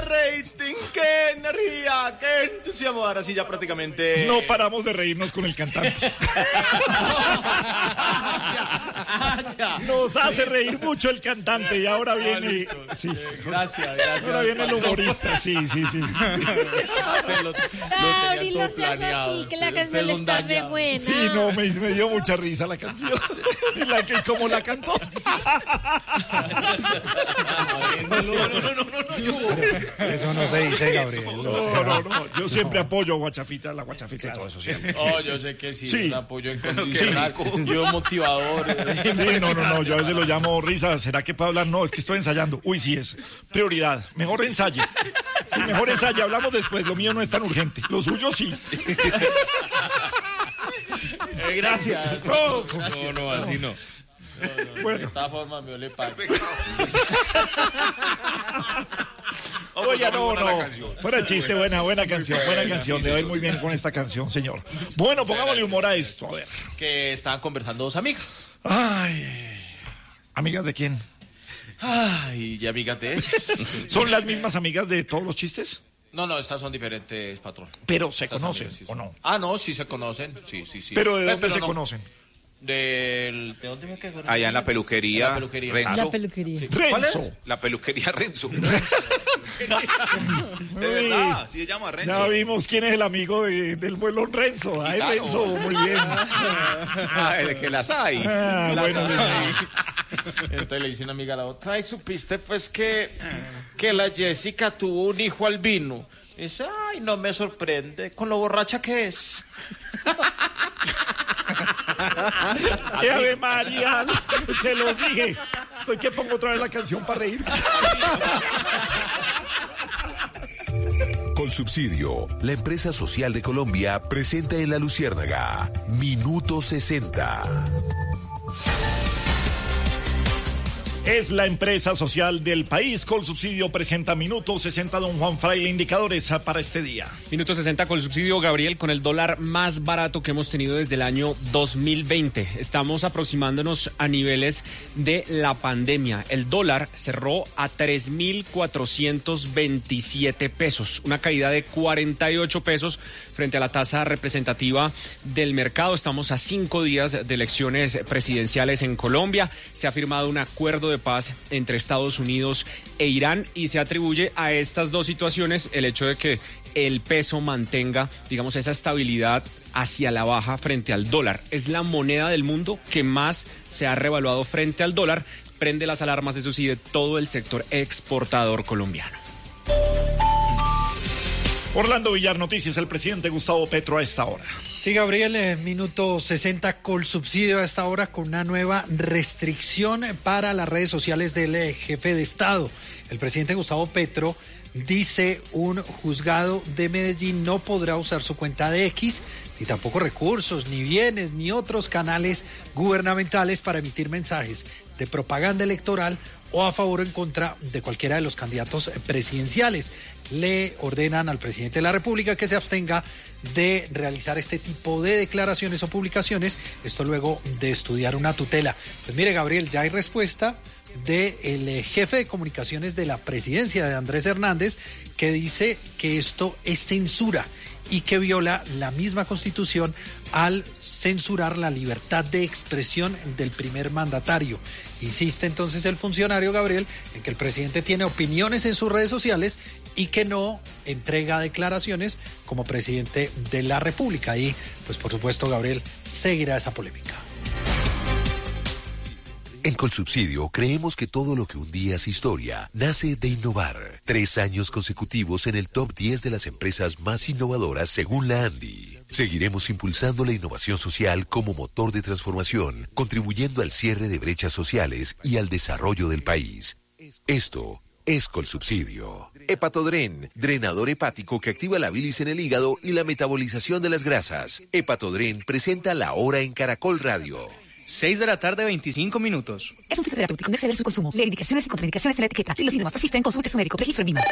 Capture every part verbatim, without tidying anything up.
rating, qué energía, qué entusiasmo. Ahora sí ya prácticamente... No paramos de reírnos con el cantante. Nos hace reír mucho el cantante y ahora viene... Sí. Gracias, gracias. Ahora viene el humorista, sí, sí, sí. Se lo, lo Gabriel, tenía no todo seas planeado. así, que la Se- canción se le lo está de daña. buena. Sí, no, me, me dio mucha risa la canción. Y la que, como la cantó. No, no, no, no, no, no. Eso no se dice, Gabriel. o No, sea, no, no. Yo siempre apoyo a Guachafita, la Guachafita y todo eso siempre. Oh, yo sé que sí, Sí. un apoyo incondicional, yo motivador. Sí, no, no, no, yo a veces lo llamo risa. ¿Será que puedo hablar? No, es que estoy ensayando. Uy, sí es. Prioridad. Mejor ensaye. Sí, mejor ensaye. Hablamos después. Lo mío no es tan urgente. Lo suyo sí. Eh, gracias. No, No, no, así no. bueno. De todas formas, me le pago. Oye, no, no. Fuera chiste, buena, buena canción, buena canción. Le doy muy bien con esta canción, señor. Bueno, pongámosle humor a esto. A ver. Que estaban conversando dos amigas. Ay. ¿Amigas de quién? Ay, y amigas de ellas. ¿Son las mismas amigas de todos los chistes? No, no, estas son diferentes, patrón. Pero se Estas conocen, amigas, sí ¿o son- no? Ah, no, sí se conocen, sí, sí, sí. Pero ¿de dónde Pero se no, conocen? Del... ¿De dónde me quedó? Allá en la peluquería, En la peluquería. Renzo. La peluquería. ¿Cuál es? Renzo. La peluquería Renzo. De verdad, sí se llama Renzo. Ya vimos quién es el amigo de- del muelón Renzo. Ay, Gitano. Renzo, muy bien. Ah, el que las hay. Ah, bueno, Entonces le dice una amiga a la otra, y supiste pues que, que la Jessica tuvo un hijo albino. Y dice, ay, no me sorprende, con lo borracha que es. ¡Qué Ave María! Se los dije. Estoy que pongo otra vez la canción para reír. Colsubsidio, la empresa social de Colombia, presenta en La Luciérnaga Minuto sesenta. Es la empresa social del país. Colsubsidio presenta Minuto sesenta. Don Juan Fraile, indicadores para este día. Minuto sesenta con subsidio, Gabriel, con el dólar más barato que hemos tenido desde el año dos mil veinte. Estamos aproximándonos a niveles de la pandemia. El dólar cerró a tres mil cuatrocientos veintisiete pesos, una caída de cuarenta y ocho pesos frente a la tasa representativa del mercado. Estamos a cinco días de elecciones presidenciales en Colombia. Se ha firmado un acuerdo de paz entre Estados Unidos e Irán y se atribuye a estas dos situaciones el hecho de que el peso mantenga, digamos, esa estabilidad hacia la baja frente al dólar. Es la moneda del mundo que más se ha revaluado frente al dólar. Prende las alarmas, eso sí, de todo el sector exportador colombiano. Orlando Villar, noticias. El presidente Gustavo Petro a esta hora. Sí, Gabriel, eh, minuto sesenta Colsubsidio a esta hora con una nueva restricción para las redes sociales del eh, jefe de Estado. El presidente Gustavo Petro dice un juzgado de Medellín no podrá usar su cuenta de X, ni tampoco recursos, ni bienes, ni otros canales gubernamentales para emitir mensajes de propaganda electoral o a favor o en contra de cualquiera de los candidatos presidenciales. Le ordenan al presidente de la República que se abstenga de realizar este tipo de declaraciones o publicaciones, esto luego de estudiar una tutela. Pues mire, Gabriel, ya hay respuesta del eh, jefe de comunicaciones de la presidencia, de Andrés Hernández, que dice que esto es censura y que viola la misma Constitución al censurar la libertad de expresión del primer mandatario. Insiste entonces el funcionario, Gabriel, en que el presidente tiene opiniones en sus redes sociales y que no entrega declaraciones como presidente de la República. Y, pues por supuesto, Gabriel, seguirá esa polémica. En Colsubsidio creemos que todo lo que un día es historia nace de innovar. Tres años consecutivos en el top diez de las empresas más innovadoras según la ANDI. Seguiremos impulsando la innovación social como motor de transformación, contribuyendo al cierre de brechas sociales y al desarrollo del país. Esto es Colsubsidio. Hepatodren, drenador hepático que activa la bilis en el hígado y la metabolización de las grasas. Hepatodren presenta La Hora en Caracol Radio. seis de la tarde, veinticinco minutos. Es un fitoterapéutico, no exceder su consumo. Lee indicaciones y contraindicaciones en la etiqueta. Si los síntomas persisten, consulte a su médico. Registro en Vima.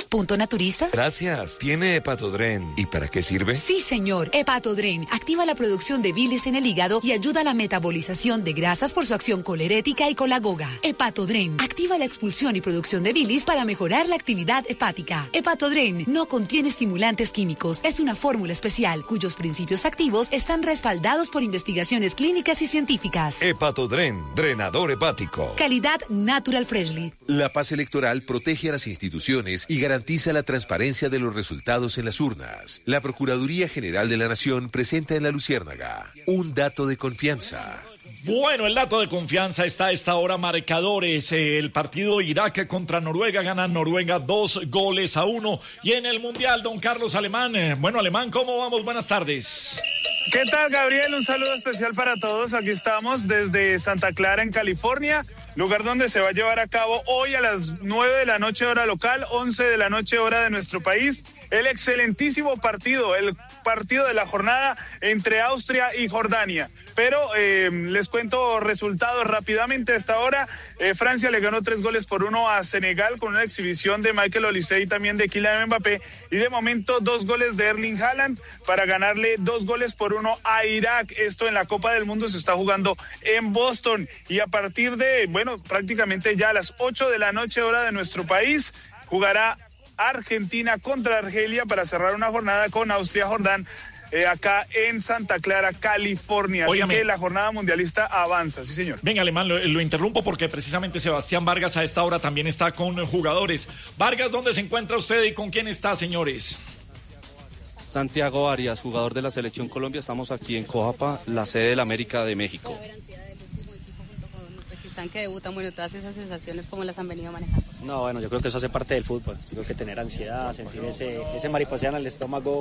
Punto Naturista. Gracias. ¿Tiene Hepatodren? ¿Y para qué sirve? Sí, señor. Hepatodren activa la producción de bilis en el hígado y ayuda a la metabolización de grasas por su acción colerética y colagoga. Hepatodren activa la expulsión y producción de bilis para mejorar la actividad hepática. Hepatodren no contiene estimulantes químicos. Es una fórmula especial cuyos principios activos están respaldados por investigaciones clínicas y científicas. Hepatodren, drenador hepático. Calidad Natural Freshly. La paz electoral protege a las instituciones y garantiza la transparencia de los resultados en las urnas. La Procuraduría General de la Nación presenta en La Luciérnaga un dato de confianza. Bueno, el dato de confianza está a esta hora. Marcadores: el partido Irak contra Noruega, gana Noruega dos goles a uno. Y en el Mundial, don Carlos Alemán. Bueno, Alemán, ¿cómo vamos? Buenas tardes. ¿Qué tal, Gabriel? Un saludo especial para todos. Aquí estamos desde Santa Clara, en California, lugar donde se va a llevar a cabo hoy a las nueve de la noche hora local, once de la noche hora de nuestro país, el excelentísimo partido, el partido de la jornada entre Austria y Jordania. Pero eh, les cuento resultados rápidamente. Hasta ahora, eh, Francia le ganó tres goles por uno a Senegal con una exhibición de Michael Olise y también de Kylian Mbappé. Y de momento, dos goles de Erling Haaland para ganarle dos goles por uno a Irak. Esto en la Copa del Mundo se está jugando en Boston. Y a partir de, bueno, prácticamente ya a las ocho de la noche hora de nuestro país, jugará Argentina contra Argelia para cerrar una jornada con Austria-Jordán eh, acá en Santa Clara, California. Así Óigame. que la jornada mundialista avanza, sí señor. Venga, Alemán, lo, lo interrumpo porque precisamente Sebastián Vargas a esta hora también está con jugadores. Vargas, ¿dónde se encuentra usted y con quién está, señores? Santiago Arias, jugador de la Selección Colombia. Estamos aquí en Coapa, la sede del América de México. Que debutan, bueno, todas esas sensaciones, ¿cómo las han venido manejando? No, bueno, yo creo que eso hace parte del fútbol. Yo creo que tener ansiedad, sentir ese, ese mariposeo en el estómago,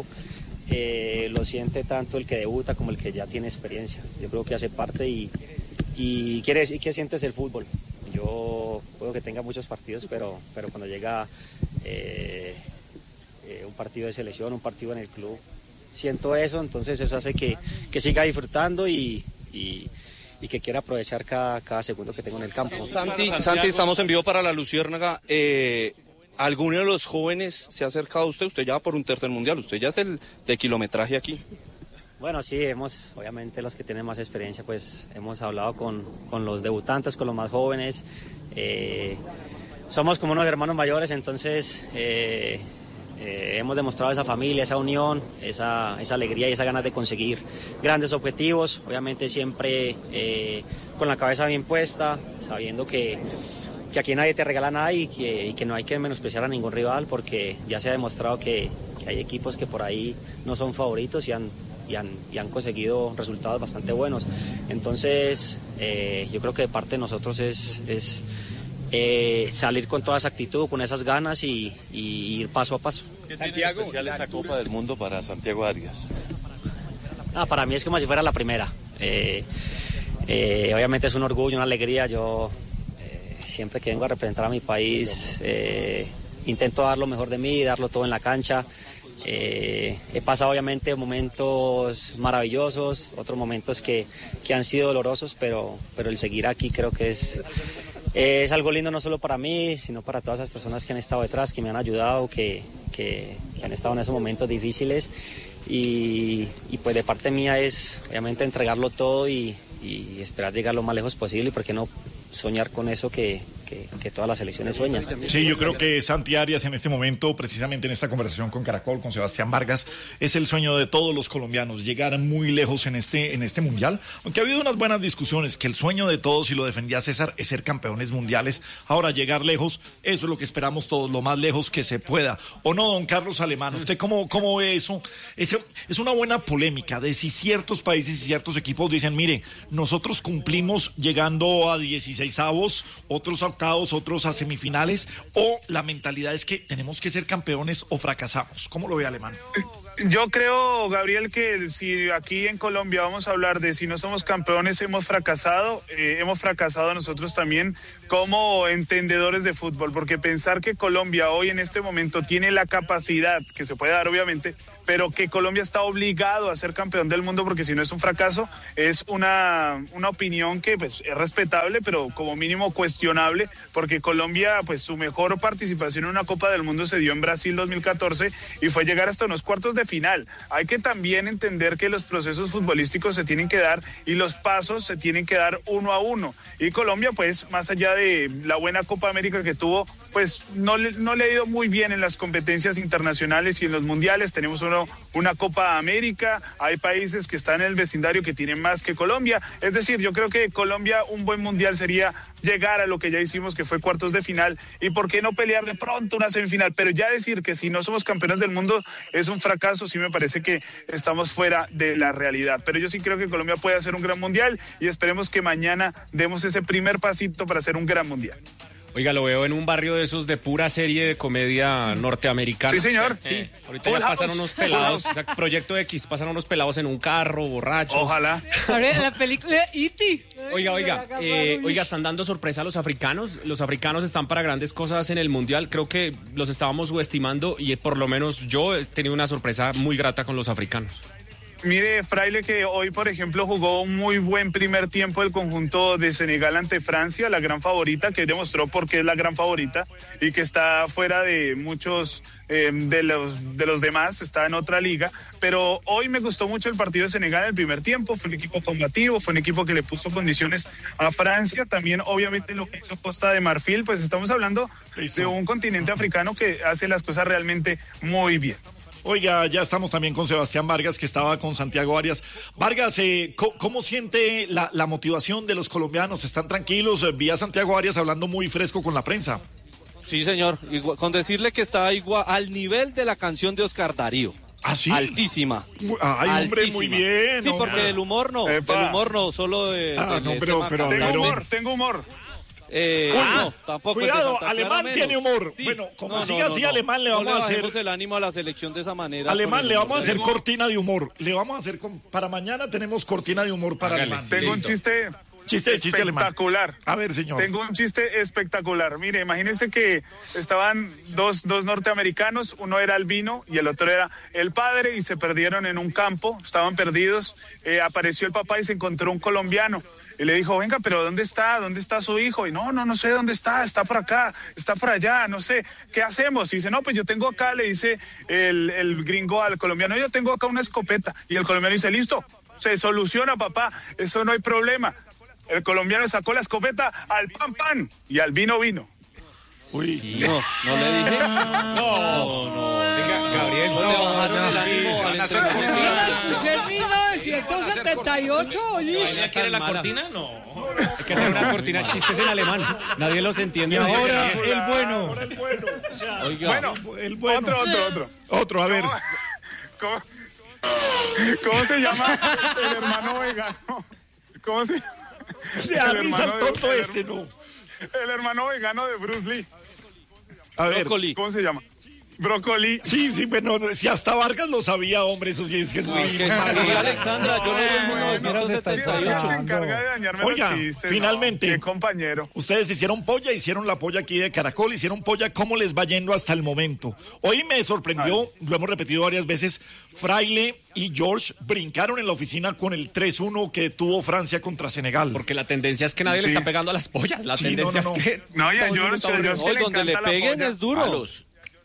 eh, lo siente tanto el que debuta como el que ya tiene experiencia. Yo creo que hace parte y, y quiere decir que sientes el fútbol. Yo puedo que tenga muchos partidos, pero, pero cuando llega eh, eh, un partido de selección, un partido en el club, siento eso, entonces eso hace que, que siga disfrutando y... y y que quiera aprovechar cada, cada segundo que tengo en el campo. Santi, Santi, estamos en vivo para La Luciérnaga. Eh, ¿Alguno de los jóvenes se ha acercado a usted? Usted ya va por un tercer mundial, usted ya es el de kilometraje aquí. Bueno, sí, hemos, obviamente los que tienen más experiencia, pues hemos hablado con, con los debutantes, con los más jóvenes. Eh, somos como unos hermanos mayores, entonces... Eh, Eh, hemos demostrado esa familia, esa unión, esa, esa alegría y esa ganas de conseguir grandes objetivos, obviamente siempre eh, con la cabeza bien puesta, sabiendo que, que aquí nadie te regala nada y que, y que no hay que menospreciar a ningún rival, porque ya se ha demostrado que, que hay equipos que por ahí no son favoritos y han, y han, y han conseguido resultados bastante buenos. Entonces eh, yo creo que de parte de nosotros es... es Eh, salir con toda esa actitud, con esas ganas y, y ir paso a paso. ¿Qué tiene de especial esta Copa del Mundo para Santiago Arias? Ah, para mí es como si fuera la primera. Eh, eh, obviamente es un orgullo, una alegría. Yo eh, siempre que vengo a representar a mi país eh, intento dar lo mejor de mí, darlo todo en la cancha. Eh, he pasado obviamente momentos maravillosos, otros momentos que, que han sido dolorosos, pero, pero el seguir aquí creo que es... Es algo lindo no solo para mí, sino para todas esas personas que han estado detrás, que me han ayudado, que, que, que han estado en esos momentos difíciles. Y, y pues de parte mía es obviamente entregarlo todo y, y esperar llegar lo más lejos posible y por qué no soñar con eso que, que, que todas las selecciones sueñan. Sí, yo creo que Santi Arias en este momento, precisamente en esta conversación con Caracol, con Sebastián Vargas, es el sueño de todos los colombianos, llegar muy lejos en este, en este mundial, aunque ha habido unas buenas discusiones, que el sueño de todos, y lo defendía César, es ser campeones mundiales. Ahora, llegar lejos, eso es lo que esperamos todos, lo más lejos que se pueda. ¿O no, don Carlos Alemán? ¿Usted cómo, cómo ve eso? Es, es una buena polémica de si ciertos países y ciertos equipos dicen, mire, nosotros cumplimos llegando a dieciseisavos, otros a octavos, otros a semifinales, o la mentalidad es que tenemos que ser campeones o fracasamos. ¿Cómo lo ve, Alemán? Yo creo, Gabriel, que si aquí en Colombia vamos a hablar de si no somos campeones hemos fracasado, eh, hemos fracasado nosotros también, como entendedores de fútbol, porque pensar que Colombia hoy en este momento tiene la capacidad, que se puede dar obviamente, pero que Colombia está obligado a ser campeón del mundo porque si no es un fracaso, es una, una opinión que pues es respetable, pero como mínimo cuestionable, porque Colombia pues su mejor participación en una Copa del Mundo se dio en Brasil dos mil catorce y fue llegar hasta unos cuartos de final. Hay que también entender que los procesos futbolísticos se tienen que dar y los pasos se tienen que dar uno a uno. Y Colombia pues más allá de la buena Copa América que tuvo, pues no le, no le ha ido muy bien en las competencias internacionales y en los mundiales. Tenemos uno, una Copa América, hay países que están en el vecindario que tienen más que Colombia. Es decir, yo creo que Colombia un buen mundial sería llegar a lo que ya hicimos, que fue cuartos de final, y por qué no pelear de pronto una semifinal, pero ya decir que si no somos campeones del mundo es un fracaso, sí me parece que estamos fuera de la realidad, pero yo sí creo que Colombia puede hacer un gran mundial y esperemos que mañana demos ese primer pasito para hacer un gran mundial. Oiga, lo veo en un barrio de esos de pura serie de comedia norteamericana. Sí, señor. Sí, Eh, ahorita ya Full pasan House. unos pelados, o sea, Proyecto X, pasan unos pelados en un carro, borrachos. Ojalá. Ahora, la película de E T Oiga, oiga, eh, oiga, están dando sorpresa a los africanos. Los africanos están para grandes cosas en el Mundial. Creo que los estábamos subestimando y por lo menos yo he tenido una sorpresa muy grata con los africanos. Mire, Fraile, que hoy, por ejemplo, jugó un muy buen primer tiempo el conjunto de Senegal ante Francia, la gran favorita, que demostró por qué es la gran favorita y que está fuera de muchos eh, de los de los demás, está en otra liga. Pero hoy me gustó mucho el partido de Senegal en el primer tiempo, fue un equipo combativo, fue un equipo que le puso condiciones a Francia, también obviamente lo que hizo Costa de Marfil, pues estamos hablando de un continente africano que hace las cosas realmente muy bien. Oiga, ya estamos también con Sebastián Vargas, que estaba con Santiago Arias. Vargas, eh, ¿cómo, ¿cómo siente la, la motivación de los colombianos? ¿Están tranquilos? Vi a Santiago Arias hablando muy fresco con la prensa. Sí, señor. Igual, con decirle que está igual al nivel de la canción de Oscar Darío. ¿Ah, sí? Altísima. Ay, hombre, Altísima. muy bien. Sí, porque hombre. el humor no. Epa. El humor no, solo de... Ah, del no, pero- tema pero- cantante. Tengo pero- humor, tengo humor. Eh, Ah, no, tampoco el de cuidado, Santa Clara Alemán menos. tiene humor. Sí. Bueno, como No, no, siga no, así, no. Alemán le No vamos a hacer... bajemos el ánimo a la selección de esa manera. Alemán, con el le humor vamos a hacer del- cortina de humor. Le vamos a hacer... con- Para mañana tenemos cortina de humor para Hágale. Alemán. Tengo un Listo. chiste, Chiste, chiste alemán. espectacular. A ver, señor. Tengo un chiste espectacular. Mire, imagínense que estaban dos, dos norteamericanos, uno era albino y el otro era el padre, y se perdieron en un campo, estaban perdidos. Eh, apareció el papá y se encontró un colombiano. Y le dijo, venga, pero ¿dónde está? ¿Dónde está su hijo? Y no, no, no sé dónde está, está por acá, está por allá, no sé, ¿qué hacemos? Y dice, no, pues yo tengo acá, le dice el, el gringo al colombiano, yo tengo acá una escopeta. Y el colombiano dice, listo, se soluciona, papá, eso no hay problema. El colombiano sacó la escopeta al pan pan y al vino vino. Uy. No, no le dije. No, no. Venga, Gabriel, no, le bajaron el ánimo al entrenador. Es el mil novecientos setenta y ocho, oye. ¿Ya quiere la cortina? No. Hay que hacer una cortina, chistes en alemán. Nadie los entiende. Y ahora Nadie- el bueno. Ahora el bueno. O sea, Oiga. Bueno, el bueno. otro, otro, otro. Otro, a ver. ¿Cómo, cómo se llama el hermano vegano? ¿Cómo se llama? Le da El risa hermano al de- tonto el este, ¿no? El hermano vegano de Bruce Lee. A ver. Brócoli. ¿Cómo se llama? Brócoli. Sí, sí, pero no, si hasta Vargas lo sabía, hombre, eso sí es que es muy... Que- y Alexandra, yo lo vi en Bueno, mil novecientos setenta y Siempre ocho. se encarga de dañarme Oiga, los chistes. finalmente. No, qué compañero. Ustedes hicieron polla, hicieron la polla aquí de Caracol, hicieron polla, ¿cómo les va yendo hasta el momento? Hoy me sorprendió, lo hemos repetido varias veces, Fraile y George brincaron en la oficina con el tres uno que tuvo Francia contra Senegal. Porque la tendencia es que nadie le Sí. está pegando a las pollas. La Sí, tendencia no, no, no. es que... No, y a todo el mundo George, está a aburrido. George que Hoy le donde le encanta la peguen polla. es duro. Palos.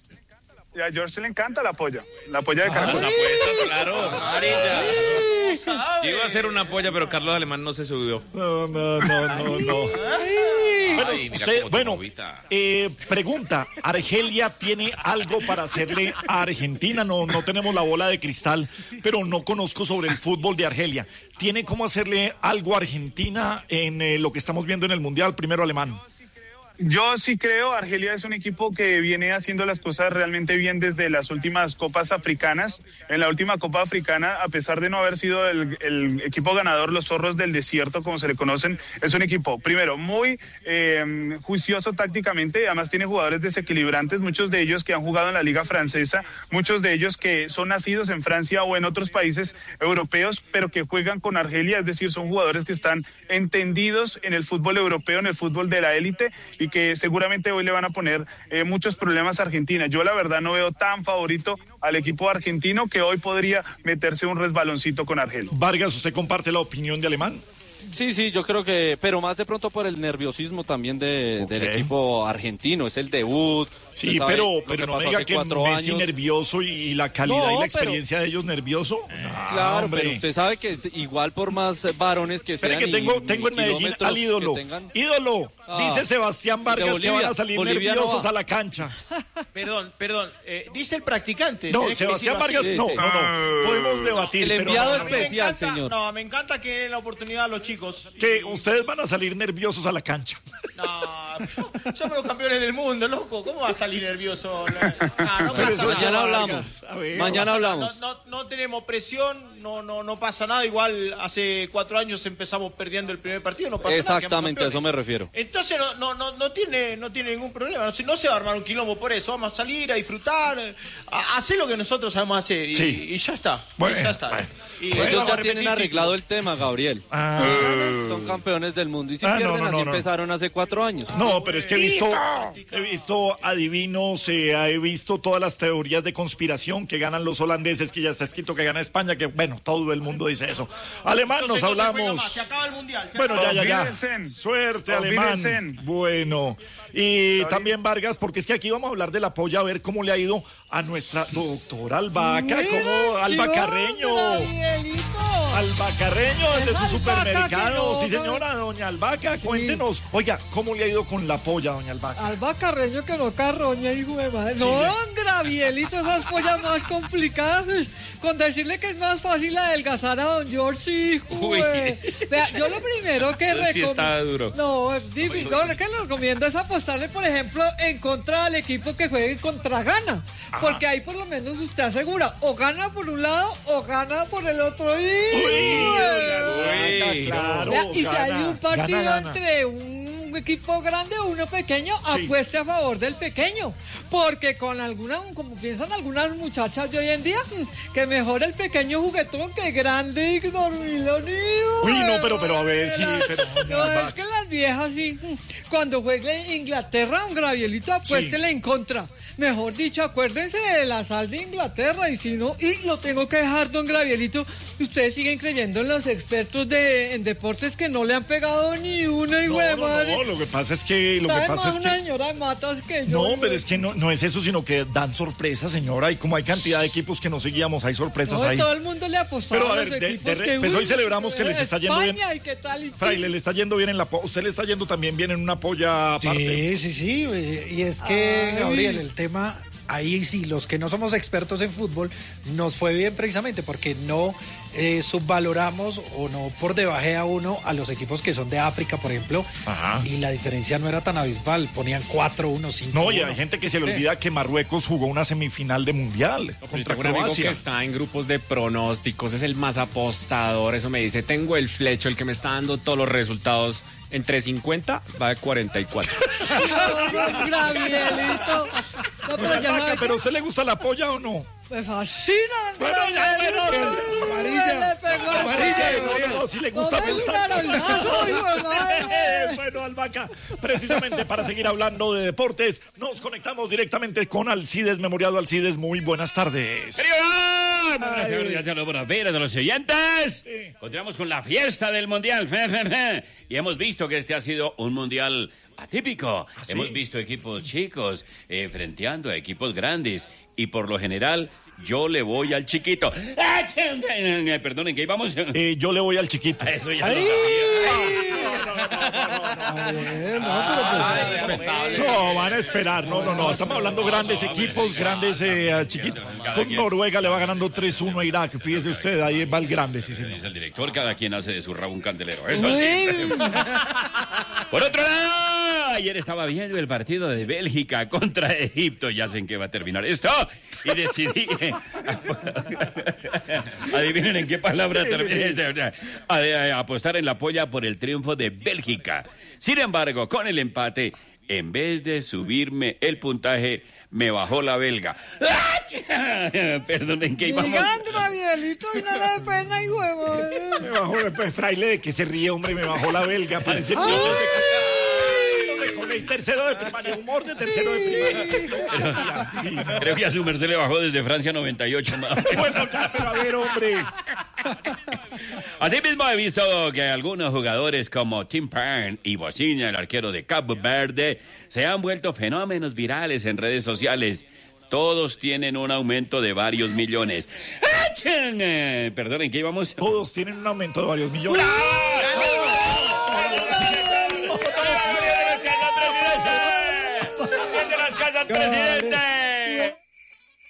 Y a George le encanta la polla. La polla de Caracol. Las apuestas, claro. Amarilla. Iba a hacer una polla, pero Carlos Alemán no se subió. No, no, no, no, no. Bueno, Ay, mira usted, cómo bueno toma agüita. eh, pregunta, ¿Argelia tiene algo para hacerle a Argentina? No, no tenemos la bola de cristal, pero no conozco sobre el fútbol de Argelia. ¿Tiene cómo hacerle algo a Argentina en eh, lo que estamos viendo en el Mundial? Primero Alemán. Yo sí creo, Argelia es un equipo que viene haciendo las cosas realmente bien desde las últimas copas africanas. En la última copa africana, a pesar de no haber sido el, el equipo ganador, los zorros del desierto, como se le conocen, es un equipo, primero, muy eh, juicioso tácticamente, además tiene jugadores desequilibrantes, muchos de ellos que han jugado en la liga francesa, muchos de ellos que son nacidos en Francia o en otros países europeos, pero que juegan con Argelia, es decir, son jugadores que están entendidos en el fútbol europeo, en el fútbol de la élite, y que seguramente hoy le van a poner eh, muchos problemas a Argentina. Yo la verdad no veo tan favorito al equipo argentino, que hoy podría meterse un resbaloncito con Argelia. Vargas, ¿usted comparte la opinión de Alemán? Sí, sí, yo creo que, pero más de pronto por el nerviosismo también de, okay. del equipo argentino, es el debut. Sí, pero, pero no me diga que Messi años. nervioso y la calidad no, y la experiencia pero, de ellos nervioso. Ah, claro, hombre. Pero usted sabe que igual por más varones que sean. Pero que tengo, y, tengo en Medellín al ídolo. Tengan... Ídolo, ah, dice Sebastián Vargas Bolivia, que van a salir Bolivia nerviosos no a la cancha. Perdón, perdón, eh, dice el practicante. No, Sebastián Vargas, sí, no, sí. no, no, podemos debatir. El enviado pero, especial, no, encanta, señor. No, me encanta que den la oportunidad a los chicos. Que ustedes van a salir nerviosos a la cancha. No, somos los campeones del mundo, loco. ¿Cómo va a salir nervioso? No, no pasa nada. Mañana hablamos. Ver, mañana hablamos. No, no, no tenemos presión, no, no, no pasa nada. Igual hace cuatro años empezamos perdiendo el primer partido, no pasa Exactamente, nada. Exactamente, a eso me refiero. Entonces no, no, no, no tiene, no tiene ningún problema. No, no se va a armar un quilombo por eso. Vamos a salir a disfrutar, a hacer lo que nosotros sabemos hacer y, sí. y ya está. Bueno, y ya está. Bueno. Y, ellos bueno, ya tienen arreglado el tema, Gabriel. Ah. Son campeones del mundo y si ah, pierden no, no, así no, no. empezaron hace cuatro años. No, pero es que he visto, he visto adivinos, eh, he visto todas las teorías de conspiración que ganan los holandeses, que ya está escrito que gana España, que bueno, todo el mundo dice eso. Alemán, nos hablamos. Se acaba el mundial. Se bueno, acaba. ya, ya, ya. Suerte, Alemán. Bueno. Y Sorry. también Vargas, porque es que aquí vamos a hablar de la polla, a ver cómo le ha ido a nuestra doctora Albaca, como Albacarreño. Albacarreño, desde su supermercado. No, sí, señora, doña Albaca, cuéntenos. Sí. Oiga, ¿cómo le ha ido con la polla, doña Albaca? Albacarreño que no carroña, hijo de madre. Sí, no, sí. Gravielito, esas pollas más complicadas. Con decirle que es más fácil adelgazar a don George, hijo. Vea, yo lo primero que recomiendo. Sí está duro. No, es difícil. No, lo que le recomiendo es apostarle, por ejemplo, en contra del equipo que juegue contra Ghana. Ajá. Porque ahí por lo menos usted asegura, o gana por un lado o gana por el otro. Uy, uy, uy, claro, Vea, y gana, si hay un partido gana, gana. entre un equipo grande o uno pequeño, sí. apueste a favor del pequeño. Porque con alguna, como piensan algunas muchachas de hoy en día, que mejor el pequeño juguetón que grande y dormilón. Uy, no, pero, pero a ver, sí, pero... No, es que las viejas, sí, cuando juegue Inglaterra, un Gravielito, apuéstele sí. en contra. Mejor dicho, acuérdense de la sal de Inglaterra, y si no, y lo tengo que dejar, don Gravielito, ustedes siguen creyendo en los expertos de, en deportes que no le han pegado ni una, hijo de madre. No, lo que pasa es que... Lo que pasa es una que... señora de matas que yo... No, pero es que no, no es eso, sino que dan sorpresas, señora, y como hay cantidad de equipos que no seguíamos, hay sorpresas no, ahí. Todo el mundo le apostó pero, a, a ver, los de, equipos de, que... Pues hoy celebramos que les está yendo bien. España, ¿y qué tal? ¿Y Fraile, le está yendo bien en la... Usted le está yendo también bien en una polla aparte. Sí, sí, sí, y es que, Ay. Gabriel, el tema... Ahí sí, los que no somos expertos en fútbol, nos fue bien precisamente porque no eh, subvaloramos o no por debaje a uno a los equipos que son de África, por ejemplo. Ajá. Y la diferencia no era tan abismal, ponían cuatro uno, cinco uno. No, y hay gente que se le olvida que Marruecos jugó una semifinal de Mundial no, contra un amigo que está en grupos de pronósticos, es el más apostador, eso me dice, tengo el flecho, el que me está dando todos los resultados. Entre cincuenta va de cuarenta y cuatro. No, Gravielito. No, pero, ya Vaca, ¿pero a usted le gusta la polla o no? Me fascina. Bueno, ya, bueno, amarilla. Amarilla. No, no, si le gusta, no me gusta. El bueno, Albaca, precisamente para seguir hablando de deportes, nos conectamos directamente con Alcides, Memoriado Alcides. Muy buenas tardes. Buenas tardes a los oyentes. Sí. Continuamos con la fiesta del Mundial. Y hemos visto que este ha sido un Mundial atípico. ¿Ah, sí? Hemos visto equipos chicos eh, frenteando a equipos grandes. Y por lo general, yo le voy al chiquito. Perdonen, ¿qué íbamos? Eh, yo le voy al chiquito. Eso ya lo sabía. No, van a esperar. No, no, no. Estamos hablando grandes equipos, grandes eh, chiquitos. Con Noruega le va ganando tres uno a Irak. Fíjese usted, ahí va el grande, sí, señor. Es el director, cada quien hace de su rabo un candelero. Eso sí. Por otro lado, ayer estaba viendo el partido de Bélgica contra Egipto. Ya sé en qué va a terminar esto. Y decidí... Adivinen en qué palabra termina este... Apostar en la polla por el triunfo de Bélgica. Sin embargo, con el empate, en vez de subirme el puntaje, me bajó la belga. Perdonen, ¿qué íbamos? Digan, Gabrielito, y no le dé pena y huevo. Me bajó después, fraile, de que se ríe, hombre, me bajó la belga. Parece ¡Ay! el tercero de primaria, humor de tercero de primaria. Pero, sí, creo que a su merced le bajó desde Francia noventa y ocho. Más. Bueno, ya, pero a ver, hombre. Asimismo, he visto que algunos jugadores como Tim Pern y Bociña, el arquero de Cabo Verde, se han vuelto fenómenos virales en redes sociales. Todos tienen un aumento de varios millones. Perdonen, ¿qué íbamos? Todos tienen un aumento de varios millones.